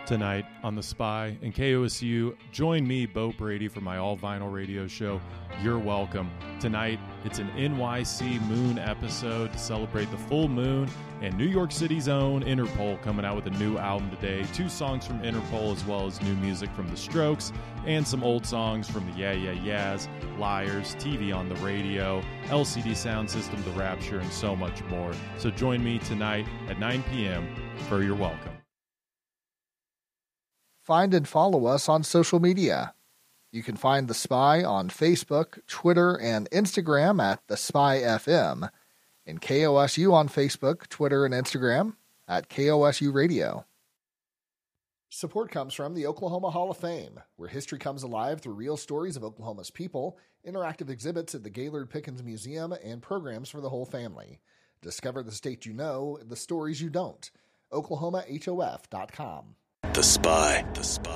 Tonight on The Spy and KOSU, join me, Bo Brady, for my all-vinyl radio show, You're Welcome. Tonight, it's an NYC Moon episode to celebrate the full moon, and New York City's own Interpol coming out with a new album today. 2 songs from Interpol, as well as new music from The Strokes, and some old songs from the Yeah Yeah Yeahs, Liars, TV on the Radio, LCD Sound System, The Rapture, and so much more. So join me tonight at 9 p.m. for You're Welcome. Find and follow us on social media. You can find The Spy on Facebook, Twitter, and Instagram at The Spy FM, and KOSU on Facebook, Twitter, and Instagram at KOSU Radio. Support comes from the Oklahoma Hall of Fame, where history comes alive through real stories of Oklahoma's people, interactive exhibits at the Gaylord Pickens Museum, and programs for the whole family. Discover the state you know, the stories you don't. OklahomaHOF.com. The Spy.